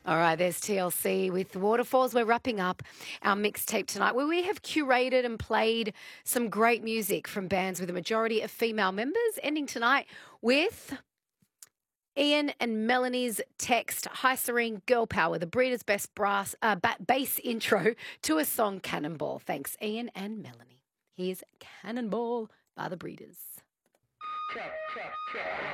All right, there's TLC with Waterfalls. We're wrapping up our mixtape tonight where we have curated and played some great music from bands with a majority of female members, ending tonight with Ian and Melanie's Text, High Serene Girl Power, the Breeders' Best bass intro to a song, Cannonball. Thanks, Ian and Melanie. Here's Cannonball by the Breeders. Check, check, check.